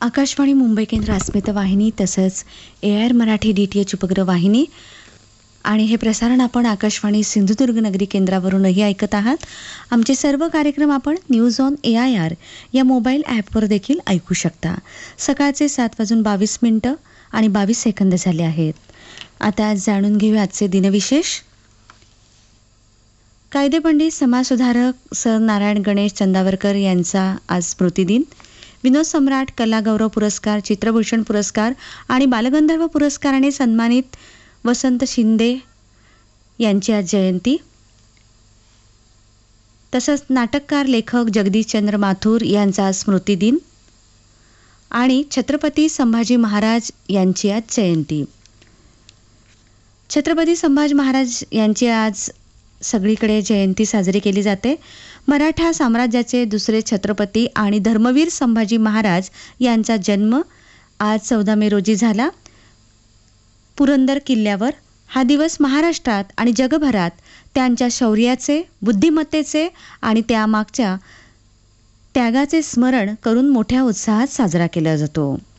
आकाशवाणी मुंबई केंद्र अस्मिता वाहिनी तसंच AIR मराठी DTH उपग्रह वाहिनी आणि हे प्रसारण आपण आकाशवाणी सिंधुदुर्ग नगरी केंद्रावरूनही ऐकत आहात. आमचे सर्व कार्यक्रम आपण न्यूज ऑन AIR या मोबाईल ॲपवर देखील ऐकू शकता. सकाळचे 7:22 आणि 22 सेकंद झाले आहेत. आता जाणून घेऊया आजचे दिनविशेष. कायदेपंडित समाजसुधारक सर नारायण गणेश चंदावरकर यांचा आज स्मृतिदिन. विनोद सम्राट कलागौरव पुरस्कार, चित्रभूषण पुरस्कार आणि बालगंधर्व पुरस्काराने सन्मानित वसंत शिंदे यांची आज जयंती. तसंच नाटककार लेखक जगदीशचंद्र माथुर यांचा आज स्मृतिदिन आणि छत्रपती संभाजी महाराज यांची आज जयंती. छत्रपती संभाजी महाराज यांची आज सगळीकडे जयंती साजरी केली जाते. मराठा साम्राज्याचे दुसरे छत्रपती आणि धर्मवीर संभाजी महाराज यांचा जन्म आज 14 मे रोजी झाला. पुरंदर किल्ल्यावर हा दिवस महाराष्ट्रात आणि जगभरात त्यांच्या शौर्याचे, बुद्धिमत्तेचे आणि त्यामागच्या त्यागाचे स्मरण करून मोठ्या उत्साहात साजरा केला जातो.